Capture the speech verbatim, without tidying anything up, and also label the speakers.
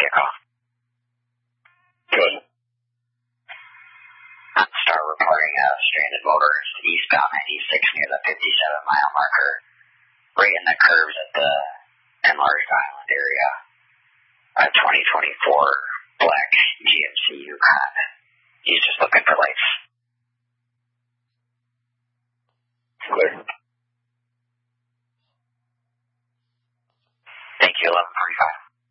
Speaker 1: vehicle.
Speaker 2: Good.
Speaker 1: Start reporting a stranded motorist eastbound ninety-six near the fifty-seven mile marker, right in the curves at the Enlarged Island area. A twenty twenty-four black G M C Yukon. He's just looking for lights.
Speaker 2: Clear.
Speaker 1: Thank you, eleven forty-five.